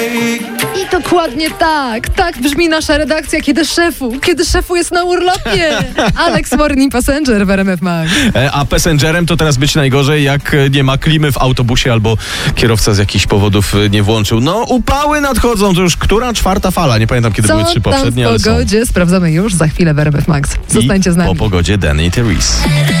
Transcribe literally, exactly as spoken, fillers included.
I dokładnie tak, tak brzmi nasza redakcja, kiedy szefu, kiedy szefu jest na urlopie. Alex Morning Passenger w R M F Max. E, a passengerem to teraz być najgorzej, jak nie ma klimy w autobusie albo kierowca z jakichś powodów nie włączył. No, upały nadchodzą, to już która? Czwarta fala, nie pamiętam kiedy Co były trzy poprzednie, tam ale w są. pogodzie? Sprawdzamy już za chwilę w R M F Max. Zostańcie z nami. I po pogodzie Danny i Therese.